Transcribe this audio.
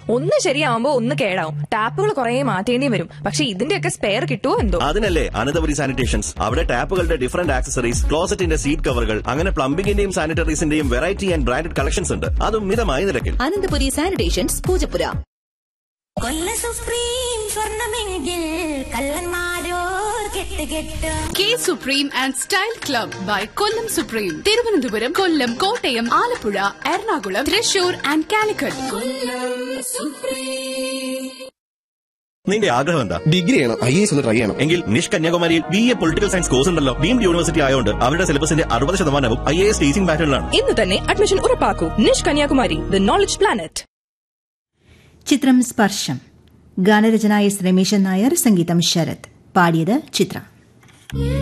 ഒന്ന് ശരിയാവുമ്പോ ഒന്ന് കേടാവും. ടാപ്പുകൾ കുറെ മാറ്റേണ്ടി വരും. പക്ഷെ ഇതിന്റെയൊക്കെ സ്പെയർ കിട്ടുമോ എന്തോ. അതിനല്ലേ അനന്തപുരി സാനിറ്റേഷൻസ്. അവിടെ ടാപ്പുകളുടെ ഡിഫറന്റ് ആക്സസറീസ്, ക്ലോസറ്റിന്റെ സീറ്റ് കവറുകൾ, അങ്ങനെ പ്ലംബിംഗിന്റെയും സാനിറ്ററീസിന്റെയും വെറൈറ്റി ആൻഡ് ബ്രാൻഡഡ് കളക്ഷൻസ് ഉണ്ട്. അതും മിതമായ നിരക്കിൽ. അനന്തപുരി സാനിറ്റേഷൻസ്, പൂജപ്പുര. കൊല്ല supreme സ്വർണമെങ്കിൽ കള്ളന്മാരോർ കെട്ടുകെട്ട്. K supreme and style club by Kollam supreme. Thiruvananthapuram, Kollam, Kottayam, Alappuzha, Ernakulam, Thrissur and Calicut. നിന്റെ ആഗ്രഹം എന്താ? ഡിഗ്രി ചെയ്യണം, IAS ഒന്ന് ട്രൈ ചെയ്യണം. എങ്കിൽ നിഷ് കന്യാകുമാരിയിൽ BA പൊളിറ്റിക്കൽ സയൻസ് കോഴ്സ് ഉണ്ടല്ലോ. ഡീംഡ് യൂണിവേഴ്സിറ്റി ആയതുകൊണ്ട് അവരുടെ സിലബസിന്റെ 60% IAS ടീച്ചിംഗ് പാറ്റേണിലാണ്. ഇന്ന് തന്നെ admission ഉറപ്പാക്കൂ. നിഷ് Kanyakumari, the knowledge planet. ചിത്രം സ്പർശം. ഗാനരചന S. രമേശൻ നായർ, സംഗീതം ശരത്. പാടിയത് ചിത്ര.